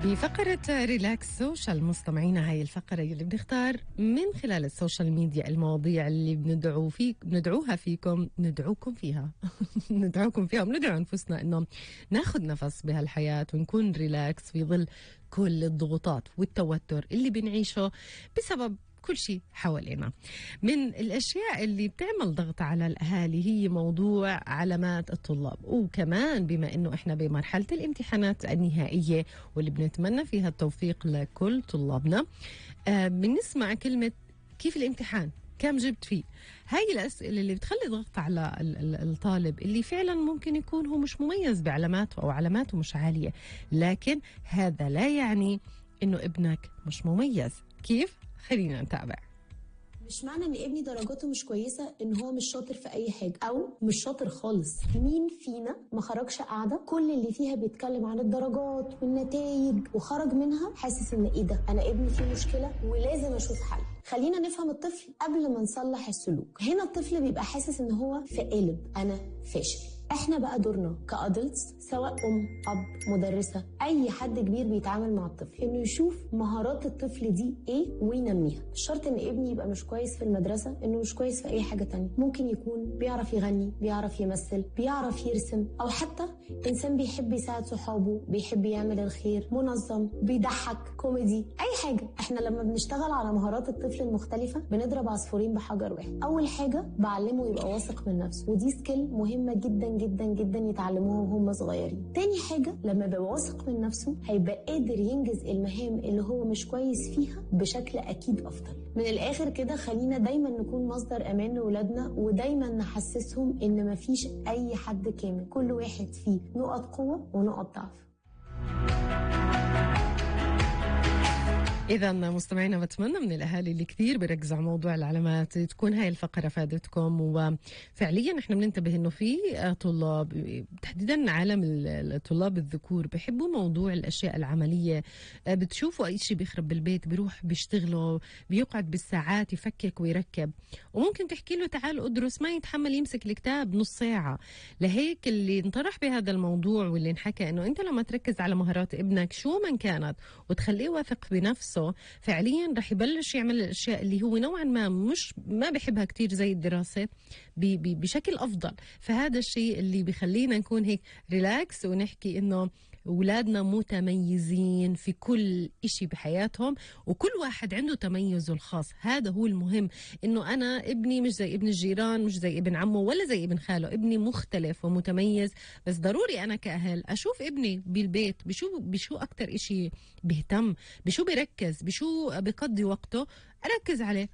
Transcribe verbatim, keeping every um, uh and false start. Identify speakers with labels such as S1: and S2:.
S1: بفقرة ريلاكس سوشيال مستمعينا، هاي الفقرة اللي بنختار من خلال السوشيال ميديا المواضيع اللي بندعو فيك بندعوها فيكم ندعوكم فيها ندعوكم فيها وبندعو أنفسنا إنه ناخد نفس بهالحياة ونكون ريلاكس في ظل كل الضغوطات والتوتر اللي بنعيشه بسبب كل شيء حوالينا. من الأشياء اللي بتعمل ضغط على الأهالي هي موضوع علامات الطلاب، وكمان بما أنه إحنا بمرحلة الامتحانات النهائية واللي بنتمنى فيها التوفيق لكل طلابنا، آه بنسمع كلمة كيف الامتحان؟ كم جبت فيه؟ هاي الأسئلة اللي بتخلي ضغط على الطالب اللي فعلا ممكن يكون هو مش مميز بعلاماته أو علاماته مش عالية، لكن هذا لا يعني أنه ابنك مش مميز. كيف؟ خلينا نتابع.
S2: مش معنى ان ابني درجاته مش كويسه ان هو مش شاطر في اي حاجه او مش شاطر خالص. مين فينا ما خرجش قاعده كل اللي فيها بيتكلم عن الدرجات والنتائج وخرج منها حاسس ان ايه ده، انا ابني فيه مشكله ولازم اشوف حل. خلينا نفهم الطفل قبل ما نصلح السلوك. هنا الطفل بيبقى حاسس ان هو في قالب انا فاشل. احنا بقى دورنا كادلتس، سواء ام اب مدرسه اي حد كبير بيتعامل مع الطفل، انه يشوف مهارات الطفل دي ايه وينميها. مش شرط ان ابني يبقى مش كويس في المدرسه انه مش كويس في اي حاجه تانية. ممكن يكون بيعرف يغني، بيعرف يمثل، بيعرف يرسم، او حتى انسان بيحب يساعد صحابه، بيحب يعمل الخير، منظم، بيضحك، كوميدي، اي حاجه. احنا لما بنشتغل على مهارات الطفل المختلفه بنضرب عصفورين بحجر واحد. اول حاجه بعلمه يبقى واثق من نفسه، ودي سكيل مهمه جدا جدا جدا يتعلموها وهم صغيرين. تاني حاجه لما يبقى واثق من نفسه هيبقى قادر ينجز المهام اللي هو مش كويس فيها بشكل اكيد افضل. من الاخر كده خلينا دايما نكون مصدر امان لاولادنا، ودايما نحسسهم ان مفيش اي حد كامل، كل واحد فيه نقط قوه ونقط ضعف.
S1: إذا مستمعينا بتمنى من الأهالي اللي كثير بيركزوا على موضوع العلامات تكون هاي الفقرة فادتكم، وفعليا إحنا بننتبه إنه في طلاب تحديدا عالم الطلاب الذكور بيحبوا موضوع الأشياء العملية، بتشوفوا أي شيء بيخرب بالبيت بيروح بيشتغله، بيقعد بالساعات يفكك ويركب، وممكن تحكي له تعال أدرس ما يتحمل يمسك الكتاب نص ساعة. لهيك اللي انطرح بهذا الموضوع واللي انحكى إنه أنت لما تركز على مهارات ابنك شو من كانت وتخليه واثق بنفسه فعليا رح يبلش يعمل الاشياء اللي هو نوعا ما مش ما بيحبها كتير زي الدراسه بي بي بشكل افضل. فهذا الشيء اللي بيخلينا نكون هيك ريلاكس ونحكي انه اولادنا متميزين في كل إشي بحياتهم، وكل واحد عنده تميزه الخاص. هذا هو المهم، انه انا ابني مش زي ابن الجيران، مش زي ابن عمه ولا زي ابن خاله، ابني مختلف ومتميز. بس ضروري انا كأهل اشوف ابني بالبيت بشو بشو اكتر إشي بيهتم، بشو بيركز، بشو بقضي وقته، اركز عليه